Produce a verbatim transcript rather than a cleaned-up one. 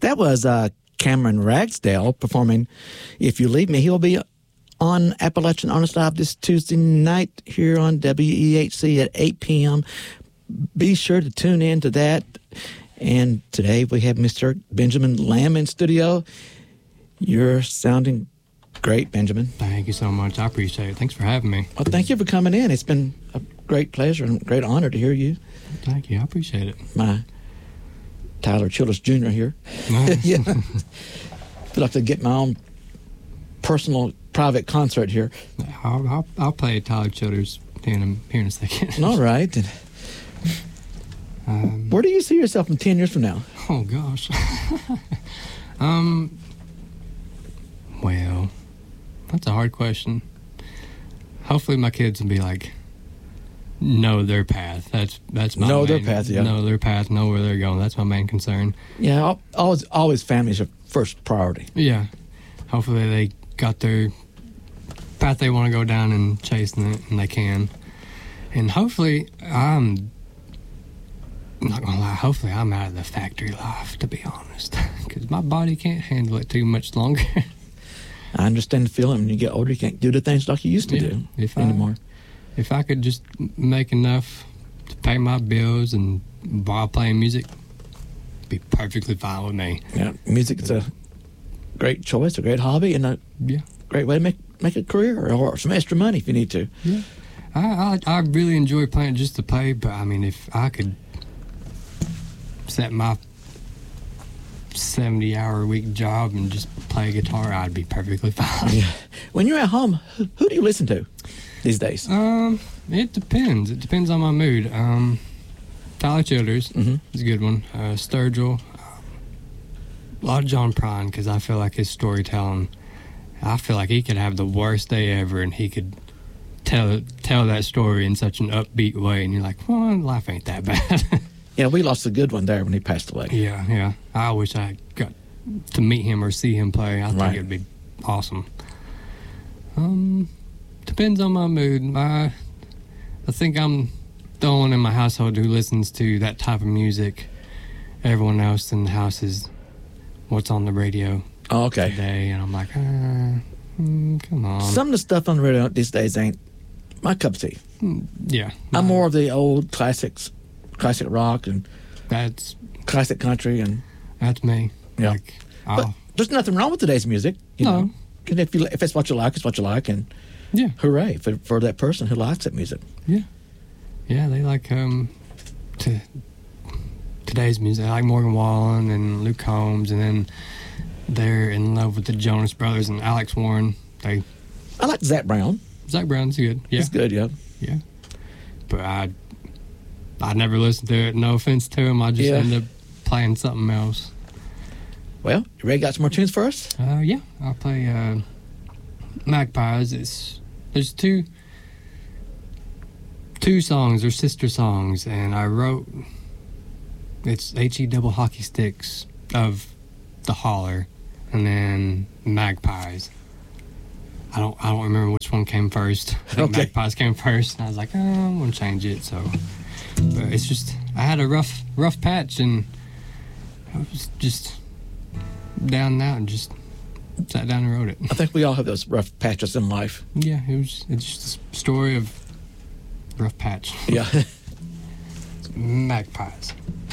That was uh, Cameron Ragsdale performing If You Leave Me. He'll be on Appalachian Honest Live this Tuesday night here on W E H C at eight p.m. Be sure to tune in to that. And today we have Mister Benjamin Lamb in studio. You're sounding great, Benjamin. Thank you so much. I appreciate it. Thanks for having me. Well, thank you for coming in. It's been a great pleasure and great honor to hear you. Thank you. I appreciate it. My Tyler Childers Junior here. Yeah. I feel like to get my own personal, private concert here. I'll, I'll, I'll play Tyler Childers in a, here in a second. All right. um, Where do you see yourself in ten years from now? Oh, gosh. um. Well, that's a hard question. Hopefully my kids will be like, know their path. That's that's my know main, their path. Yeah, know their path. Know where they're going. That's my main concern. Yeah, always always family is your first priority. Yeah, hopefully they got their path they want to go down and chasing it, and they can. And hopefully I'm not gonna lie. Hopefully I'm out of the factory life, to be honest, because my body can't handle it too much longer. I understand the feeling. When you get older, you can't do the things like you used to yeah, do if anymore. I, if I could just make enough to pay my bills and while playing music, it'd be perfectly fine with me. Yeah, music is a great choice, a great hobby, and a yeah. great way to make make a career or some extra money if you need to. Yeah, I I, I really enjoy playing just to play, but I mean, if I could set my seventy-hour-a-week job and just play guitar, I'd be perfectly fine. Yeah. When you're at home, who, who do you listen to these days? Um, it depends. It depends on my mood. Um, Tyler Childers Mm-hmm. is a good one. Uh, Sturgill. Um, a lot of John Prine, because I feel like his storytelling, I feel like he could have the worst day ever and he could tell tell that story in such an upbeat way, and you're like, well, life ain't that bad. Yeah, we lost a good one there when he passed away. Yeah, yeah. I wish I got to meet him or see him play. I think Right. it'd be awesome. Um, depends on my mood. I, I think I'm the only one in my household who listens to that type of music. Everyone else in the house is what's on the radio Oh, okay. today, and I'm like, uh, mm, come on. Some of the stuff on the radio these days ain't my cup of tea. Mm, yeah. I'm more of the old classics, classic rock and That's classic country, and that's me. Yeah. Like, I'll, but there's nothing wrong with today's music. You No. know? And if you if it's what you like, it's what you like, and yeah. hooray for for that person who likes that music. Yeah, yeah, they like um, to today's music. I like Morgan Wallen and Luke Combs, and then they're in love with the Jonas Brothers and Alex Warren. They I like Zach Brown. Zach Brown's good. Yeah, He's good. Yeah. yeah. But I I never listened to it. No offense to him. I just Yeah. ended up playing something else. Well, you ready? Got some more tunes for us? Uh, yeah, I'll play uh, Magpies. It's there's two two songs. They're sister songs, and I wrote it's H E double hockey sticks of the Holler, and then Magpies. I don't I don't remember which one came first. I think Okay. Magpies came first, and I was like, oh, I'm gonna change it. So, but it's just I had a rough rough patch, and I was just down and out and just sat down and wrote it. I think we all have those rough patches in life. Yeah, it was. It's just a story of rough patch. Yeah. Magpies.